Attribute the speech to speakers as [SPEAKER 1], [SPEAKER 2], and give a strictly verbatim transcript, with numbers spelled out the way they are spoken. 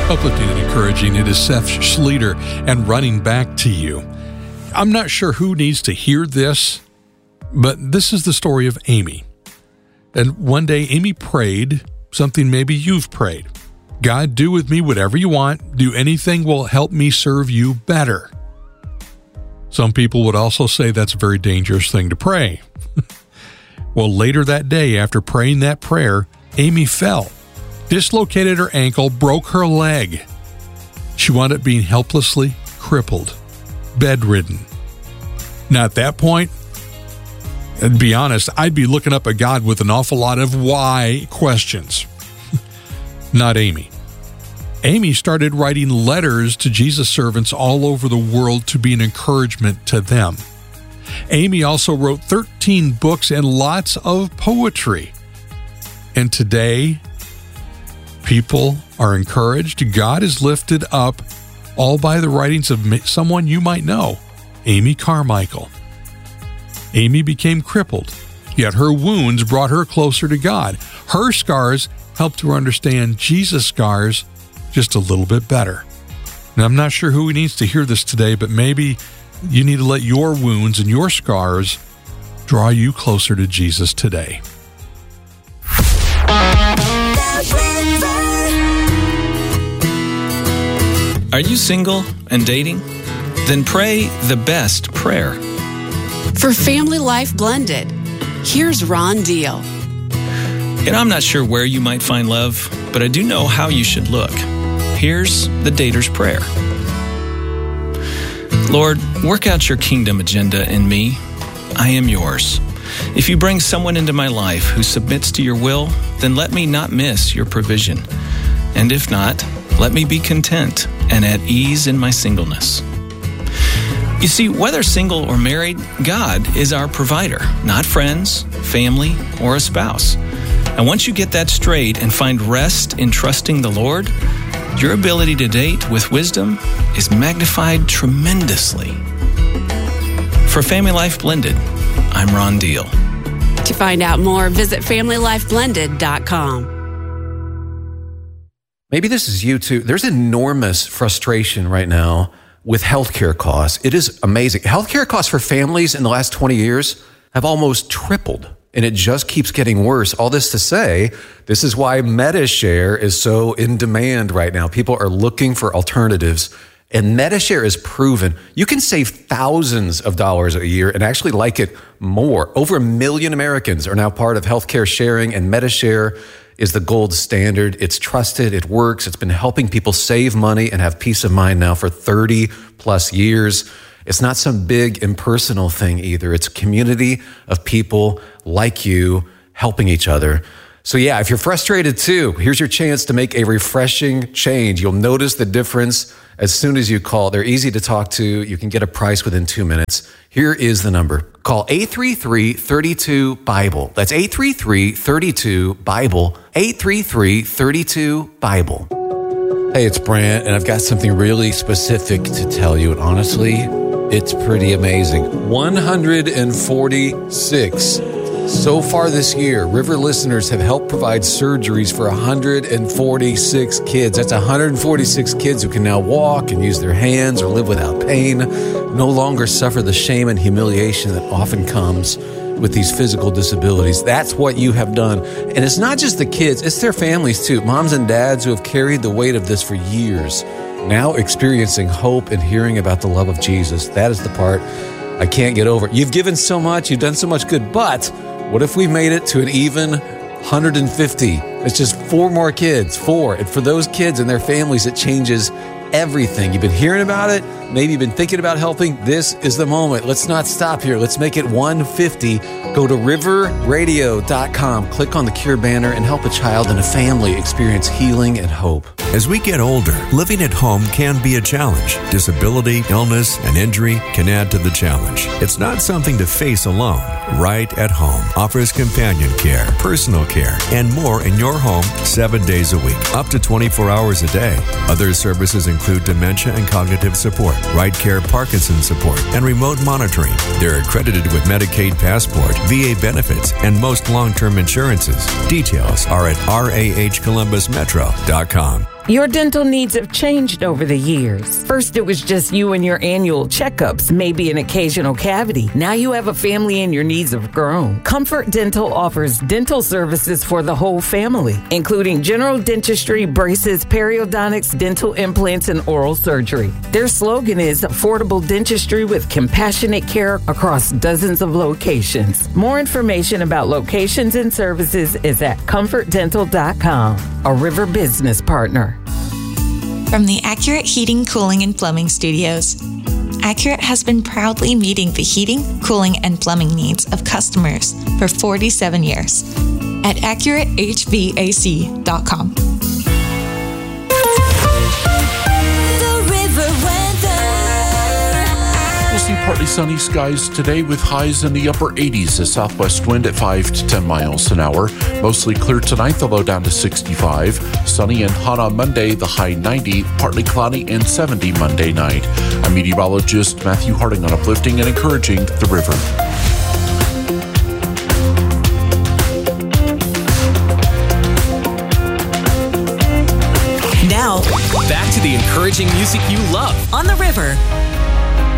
[SPEAKER 1] Uplifting and encouraging, it is Seth Schleter and Running Back to You. I'm not sure who needs to hear this, but this is the story of Amy. And one day Amy prayed something maybe you've prayed. God, do with me whatever you want. Do anything will help me serve you better. Some people would also say that's a very dangerous thing to pray. Well, later that day, after praying that prayer, Amy fell, dislocated her ankle, broke her leg. She wound up being helplessly crippled, bedridden. Now, at that point, and to be honest, I'd be looking up at God with an awful lot of why questions. Not Amy. Amy started writing letters to Jesus servants all over the world to be an encouragement to them. Amy also wrote thirteen books and lots of poetry. And today, people are encouraged. God is lifted up, all by the writings of someone you might know, Amy Carmichael. Amy became crippled, yet her wounds brought her closer to God. Her scars helped her understand Jesus' scars just a little bit better. Now, I'm not sure who needs to hear this today, but maybe you need to let your wounds and your scars draw you closer to Jesus today.
[SPEAKER 2] Are you single and dating? Then pray the best prayer.
[SPEAKER 3] For Family Life Blended, here's Ron Deal.
[SPEAKER 2] And I'm not sure where you might find love, but I do know how you should look. Here's the dater's prayer. Lord, work out your kingdom agenda in me. I am yours. If you bring someone into my life who submits to your will, then let me not miss your provision. And if not, let me be content and at ease in my singleness. You see, whether single or married, God is our provider, not friends, family, or a spouse. And once you get that straight and find rest in trusting the Lord, your ability to date with wisdom is magnified tremendously. For Family Life Blended, I'm Ron Deal.
[SPEAKER 3] To find out more, visit family life blended dot com.
[SPEAKER 4] Maybe this is you too. There's enormous frustration right now with healthcare costs. It is amazing. Healthcare costs for families in the last twenty years have almost tripled. And it just keeps getting worse. All this to say, this is why MediShare is so in demand right now. People are looking for alternatives. And MediShare is proven you can save thousands of dollars a year and actually like it more. Over a million Americans are now part of healthcare sharing, and MediShare is the gold standard. It's trusted, it works, it's been helping people save money and have peace of mind now for thirty plus years. It's not some big impersonal thing either. It's a community of people like you helping each other. So yeah, if you're frustrated too, here's your chance to make a refreshing change. You'll notice the difference as soon as you call. They're easy to talk to. You can get a price within two minutes. Here is the number. Call eight three three, three two, BIBLE. That's eight three three, three two, BIBLE. eight three three, three two, BIBLE. Hey, it's Brant, and I've got something really specific to tell you. And honestly, it's pretty amazing. one hundred forty-six. So far this year, River listeners have helped provide surgeries for one hundred forty-six kids. That's one hundred forty-six kids who can now walk and use their hands or live without pain, no longer suffer the shame and humiliation that often comes with these physical disabilities. That's what you have done. And it's not just the kids, it's their families too. Moms and dads who have carried the weight of this for years, now experiencing hope and hearing about the love of Jesus. That is the part I can't get over. You've given so much, you've done so much good, but what if we made it to an even one hundred fifty? It's just four more kids, four. And for those kids and their families, it changes everything. You've been hearing about it. Maybe you've been thinking about helping. This is the moment. Let's not stop here. Let's make it one hundred fifty. Go to river radio dot com, click on the Cure banner, and help a child and a family experience healing and hope.
[SPEAKER 5] As we get older, living at home can be a challenge. Disability, illness, and injury can add to the challenge. It's not something to face alone. Right at Home offers companion care, personal care, and more in your home seven days a week, up to twenty-four hours a day. Other services include dementia and cognitive support, Right Care Parkinson's support, and remote monitoring. They're accredited with Medicaid Passport, V A benefits, and most long-term insurances. Details are at r a h columbus metro dot com.
[SPEAKER 6] Your dental needs have changed over the years. First, it was just you and your annual checkups, maybe an occasional cavity. Now you have a family and your needs have grown. Comfort Dental offers dental services for the whole family, including general dentistry, braces, periodontics, dental implants, and oral surgery. Their slogan is affordable dentistry with compassionate care across dozens of locations. More information about locations and services is at comfort dental dot com, a River business partner.
[SPEAKER 7] From the Accurate Heating, Cooling, and Plumbing Studios, Accurate has been proudly meeting the heating, cooling, and plumbing needs of customers for forty-seven years at accurate h v a c dot com.
[SPEAKER 8] We'll see partly sunny skies today with highs in the upper eighties, a southwest wind at five to ten miles an hour. Mostly clear tonight, the low down to sixty-five. Sunny and hot on Monday, the high ninety. Partly cloudy and seventy Monday night. I'm meteorologist Matthew Harding on Uplifting and Encouraging the River.
[SPEAKER 9] Now, back to the encouraging music you love
[SPEAKER 10] on the River.